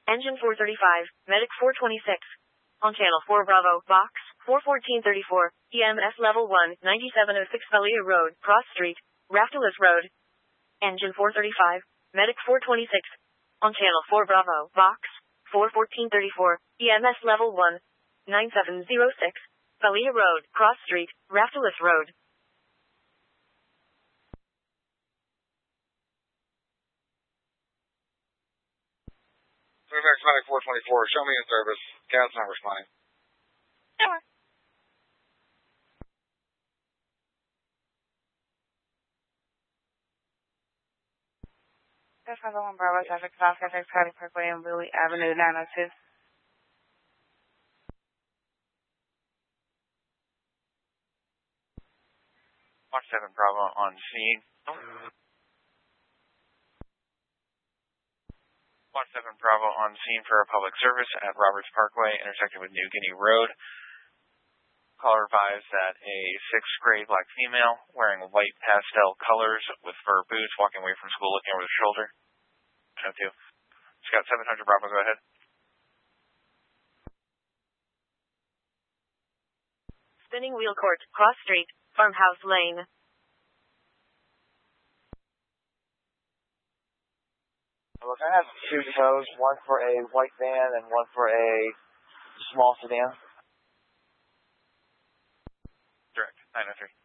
Engine 435, Medic 426. On Channel 4 Bravo, Box 41434, EMS Level 1, 9706 Valia Road, Cross Street, Raftalis Road. Engine 435, Medic 426. On Channel 4 Bravo, Box 41434, EMS Level 1, 9706 Valia Road, Cross Street, Raftalis Road. Medic 424, show me in service. Cat's not responding. Sure. That's 501 Bravo, traffic stop, FX Cardi Parkway and Lily Avenue, 902. Watch 7 Bravo on scene. Watch 7 Bravo on scene for a public service at Roberts Parkway, intersecting with New Guinea Road. Caller advised that a 6th grade black female wearing white pastel colors with fur boots walking away from school looking over the shoulder. 902. Scout 700 Bravo, go ahead. Spinning Wheel Court, Cross Street, Farmhouse Lane. Look, I have 2 tows, one for a white van and one for a small sedan. Direct, 903.